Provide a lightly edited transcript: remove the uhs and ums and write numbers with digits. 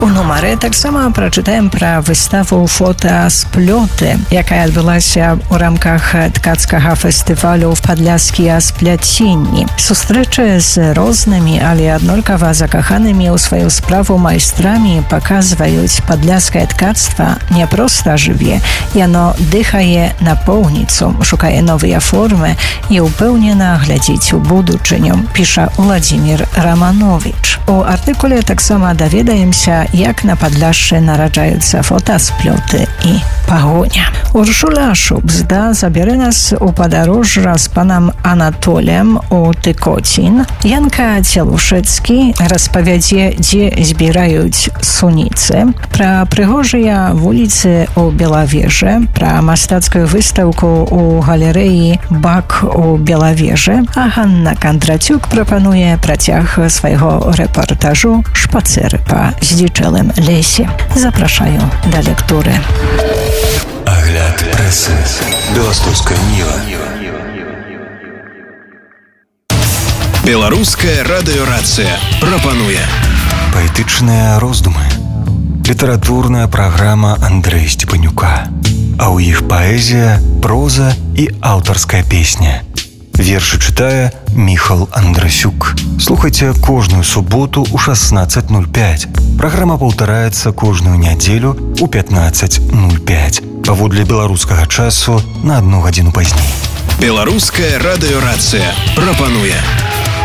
У нумары таксама прачытаем пра выставу фотасплёты, якая адбылася ў рамках ткацкага фестывалю «Падляшскія спляценні». Сустрэча з рознымі, але аднолькава закаханымі ў сваю справу майстрамі паказваюць падляшскае ткацтва не проста жыве, яно дыхае напоўніцу, шукае новыя формы і упэўнена глядзіць у будучыню, піша Владзімір Раманович. У артыкуле таксама даведаемся, як на Падляшшы нараджаюцца фотасплёты і пагоня. Уршула Шубзда забярэ нас у падарожжа з панам Анатоліем у Тыкоцін. Янка Целушэцкі распавядзе, дзе збіраюць суніцы, пра прыгожыя вуліцы ў Белавежы, пра мастацкую выстаўку ў галерэі «Бак» у Белавежы, а Ганна Кандрацюк прапануе працяг свайго рэпартажу «Шпацэры па здзічэлым лесе». Запрашаю да лектуры. Агляд прэсы. Беластocкая Ніва. Беларуская радыёрацыя прапануе паэтычныя роздумы. Літаратурная праграма Андрэя Степанюка. А ў іх паэзія, проза і аўтарская песня. Вершы чытае Міхал Андрасюк. Слухайце кожную суботу ў 16:05. Праграма паўтараецца кожную нядзелю ў 15:05. Паводле беларускага часу на 1 гадзіну пазней. Беларуская радыёрацыя прапануе